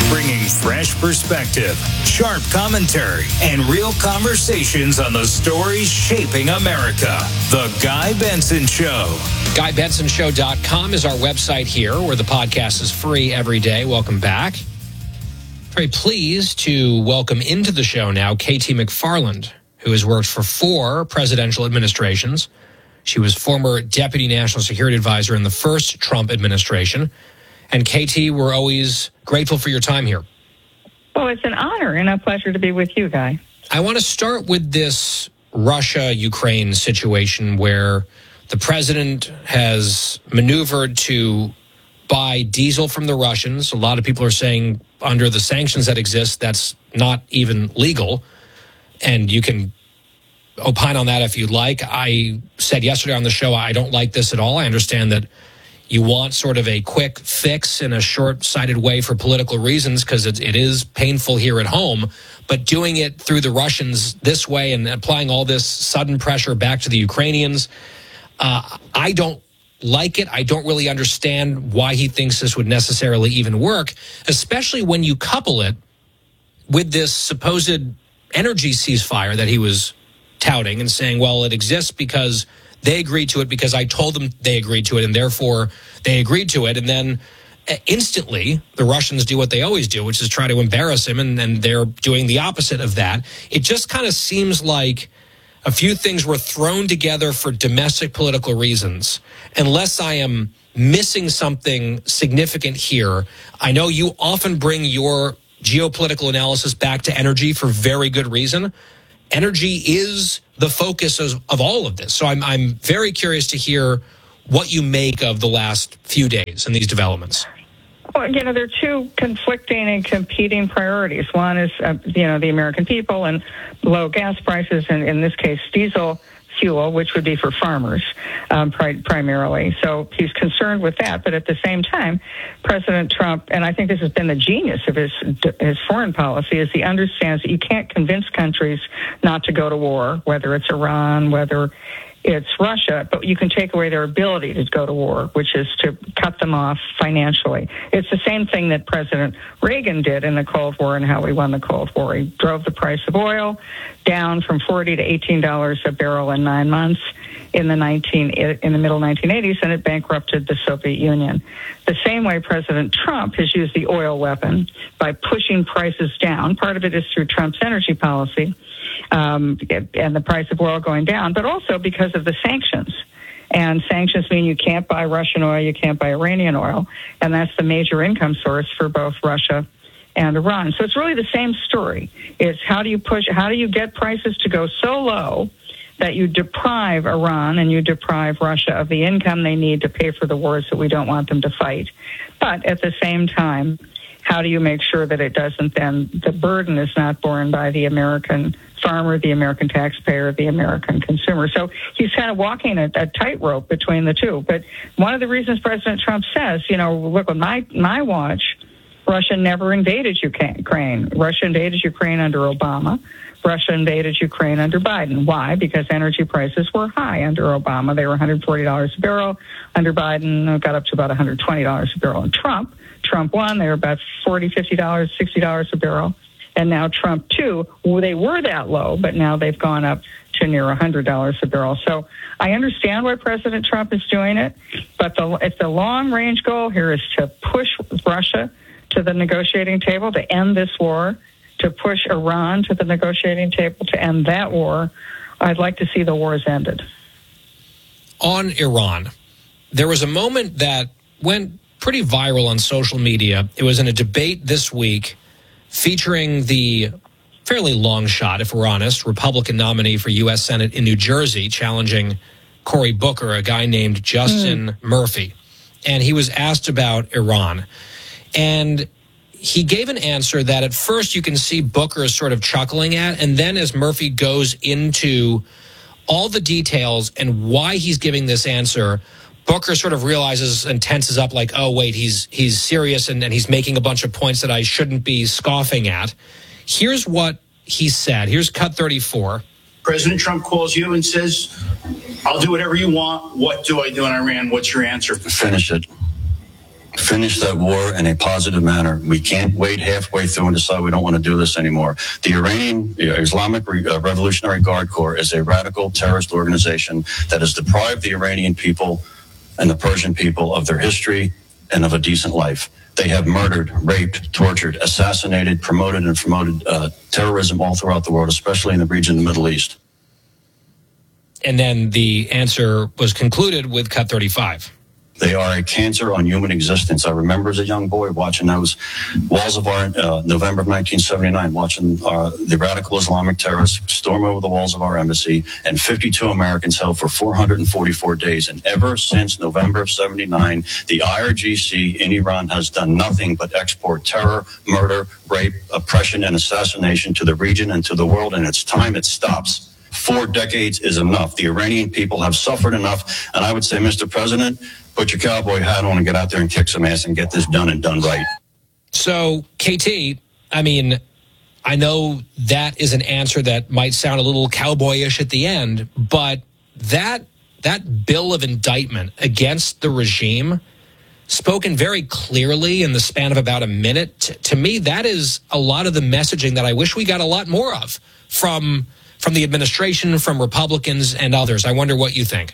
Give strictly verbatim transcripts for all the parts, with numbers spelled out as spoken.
bringing fresh perspective, sharp commentary, and real conversations on the stories shaping America. The Guy Benson Show. Guy Benson Show dot com is our website here, where the podcast is free every day. Welcome back. Very pleased to welcome into the show now Katie McFarland, who has worked for four presidential administrations. She was former Deputy National Security Advisor in the first Trump administration. And Katie, we're always grateful for your time here. Well, it's an honor and a pleasure to be with you, Guy. I want to start with this Russia-Ukraine situation where the president has maneuvered to buy diesel from the Russians. A lot of people are saying under the sanctions that exist, that's not even legal. And you can opine on that if you'd like. I said yesterday on the show, I don't like this at all. I understand that you want sort of a quick fix in a short-sighted way for political reasons because it, it is painful here at home. But doing it through the Russians this way and applying all this sudden pressure back to the Ukrainians, uh, I don't like it. I don't really understand why he thinks this would necessarily even work, especially when you couple it with this supposed energy ceasefire that he was touting and saying, well, it exists because they agreed to it because I told them they agreed to it, and therefore they agreed to it. And then instantly, the Russians do what they always do, which is try to embarrass him, and, and they're doing the opposite of that. It just kind of seems like a few things were thrown together for domestic political reasons. Unless I am missing something significant here, I know you often bring your geopolitical analysis back to energy for very good reason. Energy is the focus of, of all of this. So I'm I'm very curious to hear what you make of the last few days and these developments. Well, you know, there are two conflicting and competing priorities. One is, uh, you know, the American people and low gas prices, and in this case, diesel fuel, which would be for farmers um, pri- primarily. So he's concerned with that. But at the same time, President Trump, and I think this has been the genius of his his foreign policy, is he understands that you can't convince countries not to go to war, whether it's Iran, whether it's Russia, but you can take away their ability to go to war, which is to cut them off financially. It's the same thing that President Reagan did in the Cold War and how we won the Cold War. He drove the price of oil down from forty to eighteen dollars a barrel in nine months in the nineteen in the middle nineteen eighties, and it bankrupted the Soviet Union. The same way President Trump has used the oil weapon by pushing prices down. Part of it is through Trump's energy policy. Um, and the price of oil going down, but also because of the sanctions. And sanctions mean you can't buy Russian oil, you can't buy Iranian oil, and that's the major income source for both Russia and Iran. So it's really the same story. It's how do you push, how do you get prices to go so low that you deprive Iran and you deprive Russia of the income they need to pay for the wars that we don't want them to fight. But at the same time, how do you make sure that it doesn't then, the burden is not borne by the American farmer, the American taxpayer, the American consumer? So he's kind of walking a, a tightrope between the two. But one of the reasons President Trump says, you know, look, on my, my watch, Russia never invaded Ukraine. Russia invaded Ukraine under Obama. Russia invaded Ukraine under Biden. Why? Because energy prices were high under Obama. They were one hundred forty dollars a barrel. Under Biden, it got up to about one hundred twenty dollars a barrel. And Trump, Trump won. They were about forty dollars, fifty dollars, sixty dollars a barrel. And now Trump, too, well, they were that low, but now they've gone up to near one hundred dollars a barrel. So I understand why President Trump is doing it, but the, if the long-range goal here is to push Russia to the negotiating table to end this war, to push Iran to the negotiating table to end that war, I'd like to see the wars ended. On Iran, there was a moment that went pretty viral on social media. It was in a debate this week featuring the fairly long shot, if we're honest, Republican nominee for U S Senate in New Jersey, challenging Cory Booker, a guy named Justin mm. Murphy. And he was asked about Iran. And he gave an answer that at first you can see Booker is sort of chuckling at, and then as Murphy goes into all the details and why he's giving this answer, Booker sort of realizes and tenses up like, oh, wait, he's he's serious and, and he's making a bunch of points that I shouldn't be scoffing at. Here's what he said. Here's cut thirty-four. President Trump calls you and says, I'll do whatever you want. What do I do in Iran? What's your answer? Finish it. finish that war in a positive manner. We can't wait halfway through and decide we don't want to do this anymore. The Iranian Islamic Revolutionary Guard Corps is a radical terrorist organization that has deprived the Iranian people and the Persian people of their history and of a decent life. They have murdered, raped, tortured, assassinated, promoted, and promoted uh, terrorism all throughout the world, especially in the region of the Middle East. And then the answer was concluded with Cut thirty-five. They are a cancer on human existence. I remember as a young boy watching those walls of our, uh, November of nineteen seventy-nine, watching uh, the radical Islamic terrorists storm over the walls of our embassy, and fifty-two Americans held for four hundred forty-four days. And ever since November of seventy-nine, the I R G C in Iran has done nothing but export terror, murder, rape, oppression, and assassination to the region and to the world, and it's time it stops. Four decades is enough. The Iranian people have suffered enough, and I would say, Mister President, put your cowboy hat on and get out there and kick some ass and get this done and done right. So, K T, I mean, I know that is an answer that might sound a little cowboyish at the end, but that that bill of indictment against the regime, spoken very clearly in the span of about a minute, t- to me, that is a lot of the messaging that I wish we got a lot more of from from the administration, from Republicans and others. I wonder what you think.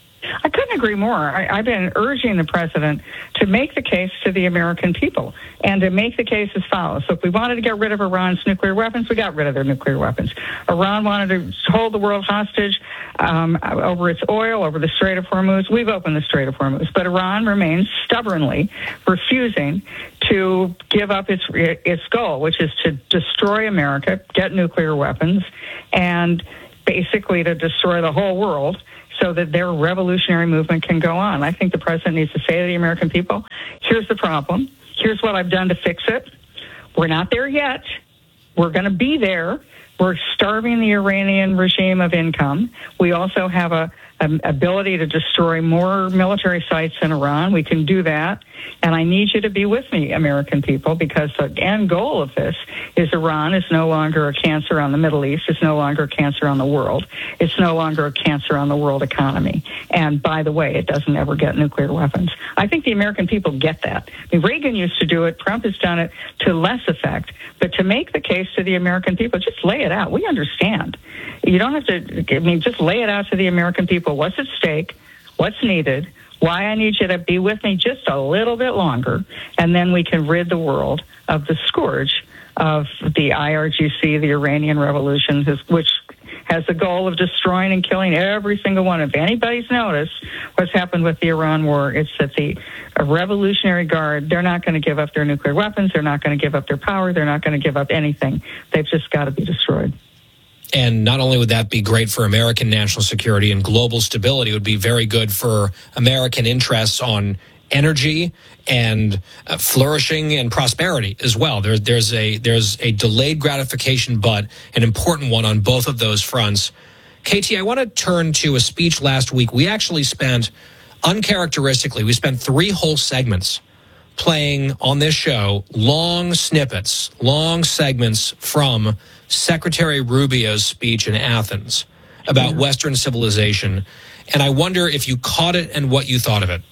I couldn't agree more. I, I've been urging the president to make the case to the American people and to make the case as follows. So if we wanted to get rid of Iran's nuclear weapons, we got rid of their nuclear weapons. Iran wanted to hold the world hostage um, over its oil, over the Strait of Hormuz. We've opened the Strait of Hormuz. But Iran remains stubbornly refusing to give up its its goal, which is to destroy America, get nuclear weapons, and basically to destroy the whole world, so that their revolutionary movement can go on. I think the president needs to say to the American people, here's the problem. Here's what I've done to fix it. We're not there yet. We're going to be there. We're starving the Iranian regime of income. We also have a, a ability to destroy more military sites in Iran. We can do that. And I need you to be with me, American people, because the end goal of this is Iran is no longer a cancer on the Middle East. It's no longer a cancer on the world. It's no longer a cancer on the world economy. And by the way, it doesn't ever get nuclear weapons. I think the American people get that. I mean, Reagan used to do it. Trump has done it to less effect. But to make the case to the American people, just lay it out. We understand. You don't have to, I mean, just lay it out to the American people. What's at stake? What's needed? Why I need you to be with me just a little bit longer, and then we can rid the world of the scourge of the I R G C, the Iranian Revolution, which has the goal of destroying and killing every single one. If anybody's noticed what's happened with the Iran war, it's that the Revolutionary Guard, they're not going to give up their nuclear weapons, they're not going to give up their power, they're not going to give up anything. They've just got to be destroyed. And not only would that be great for American national security and global stability, it would be very good for American interests on energy and uh, flourishing and prosperity as well. There, there's a there's a delayed gratification, but an important one on both of those fronts. K T, I want to turn to a speech last week. We actually spent, uncharacteristically, we spent three whole segments playing on this show long snippets, long segments from Secretary Rubio's speech in Athens about Western civilization. And I wonder if you caught it and what you thought of it.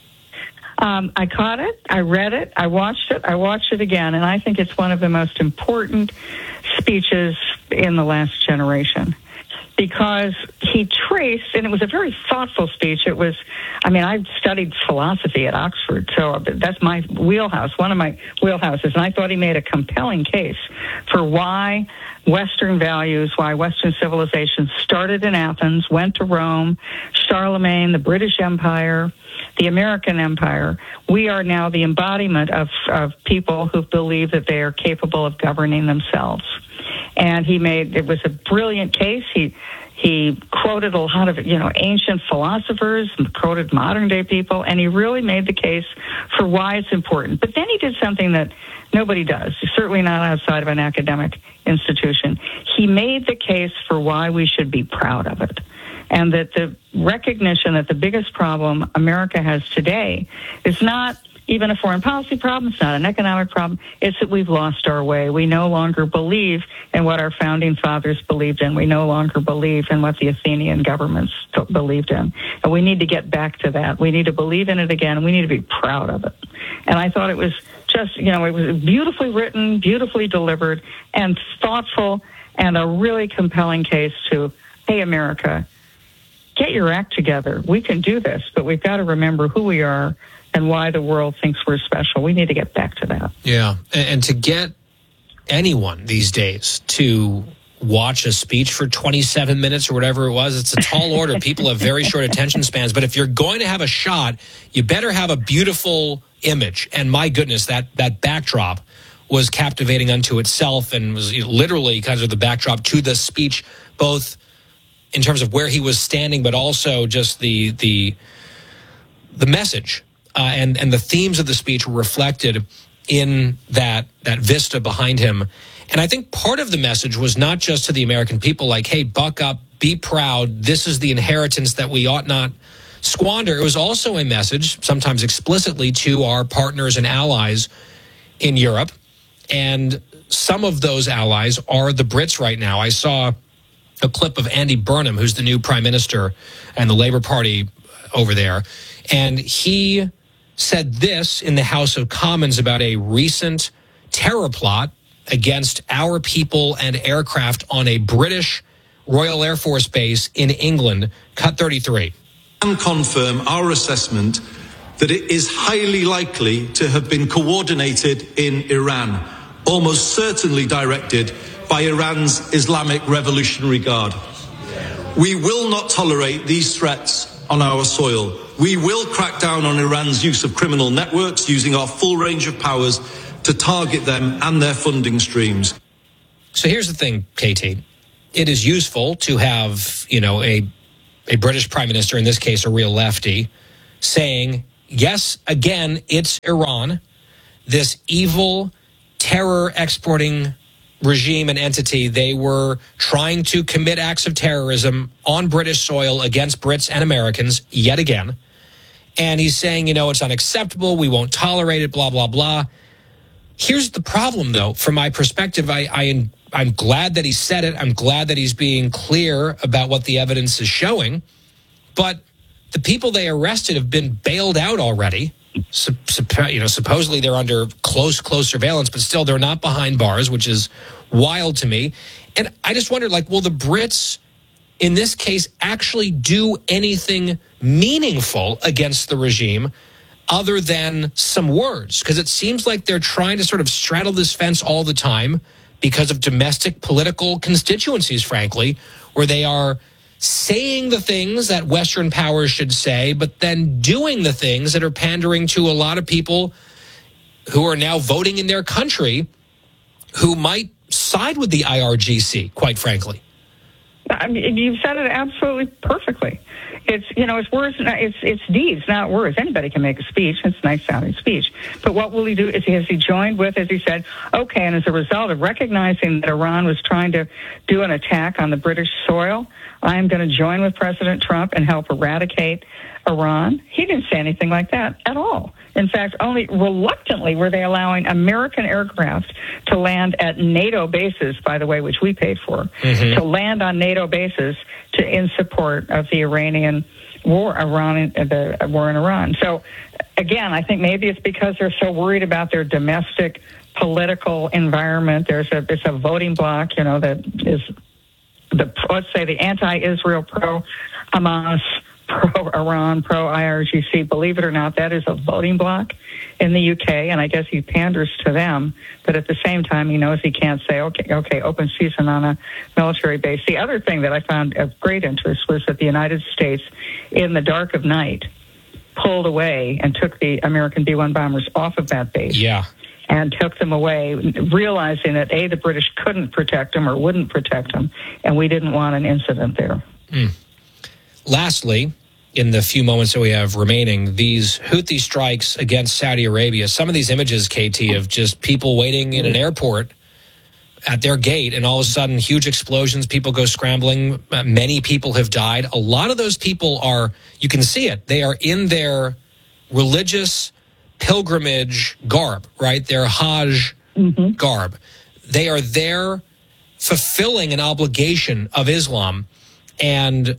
Um, I caught it. I read it. I watched it. I watched it again. And I think it's one of the most important speeches in the last generation, because he traced, and it was a very thoughtful speech. It was, I mean, I studied philosophy at Oxford, so that's my wheelhouse, one of my wheelhouses. And I thought he made a compelling case for why Western values, why Western civilization started in Athens, went to Rome, Charlemagne, the British Empire, the American Empire. We are now the embodiment of, of people who believe that they are capable of governing themselves. And he made, it was a brilliant case. He he quoted a lot of, you know, ancient philosophers, and quoted modern day people, and he really made the case for why it's important. But then he did something that nobody does, certainly not outside of an academic institution. He made the case for why we should be proud of it. And that the recognition that the biggest problem America has today is not even a foreign policy problem. It's not an economic problem. It's that we've lost our way. We no longer believe in what our founding fathers believed in. We no longer believe in what the Athenian governments believed in. And we need to get back to that. We need to believe in it again, and we need to be proud of it. And I thought it was just, you know, it was beautifully written, beautifully delivered, and thoughtful, and a really compelling case to, hey, America, get your act together. We can do this, but we've got to remember who we are and why the world thinks we're special. We need to get back to that. Yeah, and, and to get anyone these days to watch a speech for twenty-seven minutes or whatever it was, it's a tall order. People have very short attention spans. But if you're going to have a shot, you better have a beautiful image. And my goodness, that, that backdrop was captivating unto itself and was literally kind of the backdrop to the speech, both in terms of where he was standing, but also just the the the message uh, and and the themes of the speech were reflected in that that vista behind him. And I think part of the message was not just to the American people, like, hey, buck up, be proud. This is the inheritance that we ought not squander. It was also a message, sometimes explicitly, to our partners and allies in Europe. And some of those allies are the Brits right now. I saw a clip of Andy Burnham, who's the new prime minister and the Labour Party over there. And he said this in the House of Commons about a recent terror plot against our people and aircraft on a British Royal Air Force base in England. Cut thirty-three. And confirm our assessment that it is highly likely to have been coordinated in Iran, almost certainly directed by Iran's Islamic Revolutionary Guard. We will not tolerate these threats on our soil. We will crack down on Iran's use of criminal networks, using our full range of powers to target them and their funding streams. So here's the thing, Katie. It is useful to have, you know, a a British prime minister, in this case a real lefty, saying, yes, again, it's Iran, this evil, terror exporting regime and entity. They were trying to commit acts of terrorism on British soil against Brits and Americans yet again. And he's saying, you know, it's unacceptable. We won't tolerate it, blah, blah, blah. Here's the problem, though, from my perspective. I, I, I'm glad that he said it. I'm glad that he's being clear about what the evidence is showing. But the people they arrested have been bailed out already. Sup, you know, supposedly they're under close, close surveillance, but still they're not behind bars, which is wild to me. And I just wondered, like, will the Brits in this case actually do anything meaningful against the regime other than some words? Because it seems like they're trying to sort of straddle this fence all the time because of domestic political constituencies, frankly, where they are saying the things that Western powers should say, but then doing the things that are pandering to a lot of people who are now voting in their country who might side with the I R G C, quite frankly. I mean, you've said it absolutely perfectly. It's, you know, it's words, it's it's deeds, not words. Anybody can make a speech. It's a nice sounding speech. But what will he do? Is he, has he joined with, as he said, okay, and as a result of recognizing that Iran was trying to do an attack on the British soil, I'm going to join with President Trump and help eradicate Iran? He didn't say anything like that at all. In fact, only reluctantly were they allowing American aircraft to land at NATO bases, by the way, which we paid for, mm-hmm. to land on NATO bases to in support of the Iranian war, Iran, the war in Iran. So, again, I think maybe it's because they're so worried about their domestic political environment. There's a it's a voting bloc, you know, that is the let's say the anti-Israel, pro-Hamas, pro-Iran, pro-I R G C. Believe it or not, that is a voting bloc in the U K, and I guess he panders to them, but at the same time, he knows he can't say, okay, okay, open season on a military base. The other thing that I found of great interest was that the United States, in the dark of night, pulled away and took the American B one bombers off of that base. Yeah. And took them away, realizing that, A, the British couldn't protect them or wouldn't protect them, and we didn't want an incident there. Mm. Lastly, in the few moments that we have remaining, these Houthi strikes against Saudi Arabia, some of these images, K T, of just people waiting in an airport at their gate, and all of a sudden, huge explosions, people go scrambling, many people have died. A lot of those people are, you can see it, they are in their religious pilgrimage garb, right? Their Hajj mm-hmm. garb. They are there fulfilling an obligation of Islam, and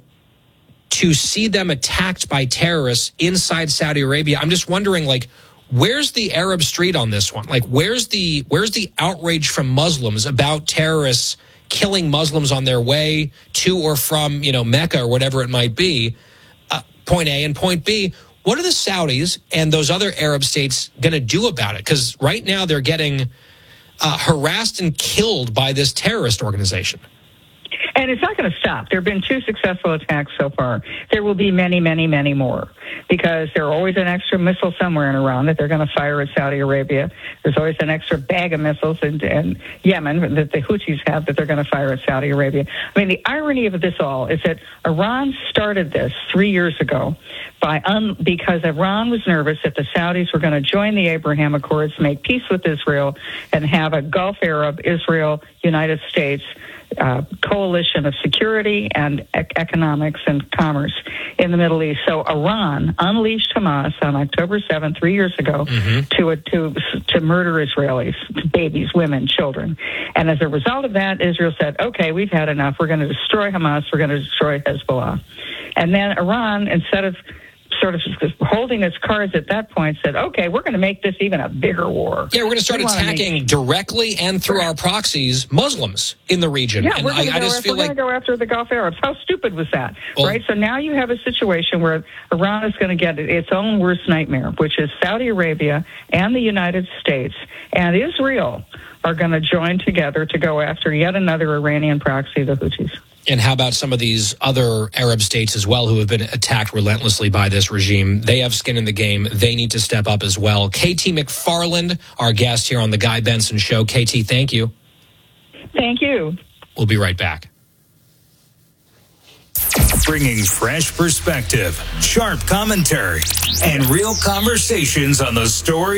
to see them attacked by terrorists inside Saudi Arabia, I'm just wondering, like, where's the Arab street on this one? Like, where's the where's the outrage from Muslims about terrorists killing Muslims on their way to or from, you know, Mecca or whatever it might be? Uh, point A and point B. What are the Saudis and those other Arab states going to do about it? Because right now they're getting uh, harassed and killed by this terrorist organization. And it's not going to stop. There have been two successful attacks so far. There will be many, many, many more, because there's always an extra missile somewhere in Iran that they're going to fire at Saudi Arabia. There's always an extra bag of missiles in, in Yemen that the Houthis have that they're going to fire at Saudi Arabia. I mean, the irony of this all is that Iran started this three years ago by un, because Iran was nervous that the Saudis were going to join the Abraham Accords, make peace with Israel, and have a Gulf Arab, Israel, United States Uh, coalition of security and ec- economics and commerce in the Middle East. So Iran unleashed Hamas on October seventh, three years ago, mm-hmm. to uh, to to murder Israelis, babies, women, children. And as a result of that, Israel said, "Okay, we've had enough. We're going to destroy Hamas. We're going to destroy Hezbollah." And then Iran, instead of sort of holding its cards at that point, said, okay, we're going to make this even a bigger war. Yeah, we're going to start attacking make... directly and through our proxies Muslims in the region. Yeah, and we're going I, I just after, feel we're like... to go after the Gulf Arabs. How stupid was that, well, right? So now you have a situation where Iran is going to get its own worst nightmare, which is Saudi Arabia and the United States and Israel are going to join together to go after yet another Iranian proxy, the Houthis. And how about some of these other Arab states as well who have been attacked relentlessly by this regime? They have skin in the game. They need to step up as well. K T McFarland, our guest here on The Guy Benson Show. K T, thank you. Thank you. We'll be right back. Bringing fresh perspective, sharp commentary, and real conversations on the story.